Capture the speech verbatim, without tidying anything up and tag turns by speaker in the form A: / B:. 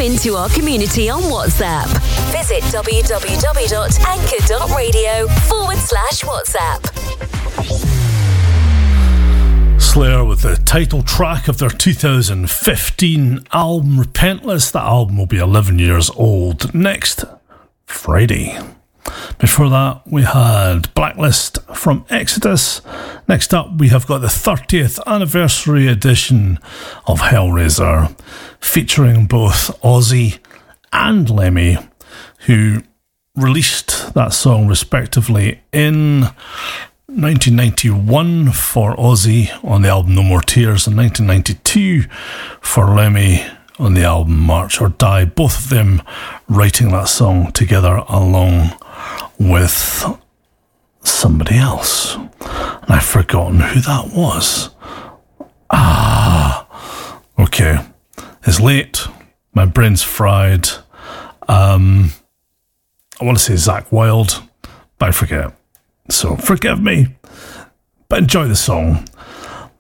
A: into our community on WhatsApp. Visit www.anchor.radio forward slash WhatsApp.
B: Slayer with the title track of their two thousand fifteen album Repentless. That album will be eleven years old next Friday. Before that, we had Blacklist from Exodus. Next up, we have got the thirtieth anniversary edition of Hellraiser, featuring both Ozzy and Lemmy, who released that song respectively in nineteen ninety-one for Ozzy on the album No More Tears, and nineteen ninety-two for Lemmy on the album March or Die, both of them writing that song together along with somebody else. And I've forgotten who that was. Ah, okay. It's late. My brain's fried. Um, I want to say Zakk Wylde, but I forget. So forgive me. But enjoy the song.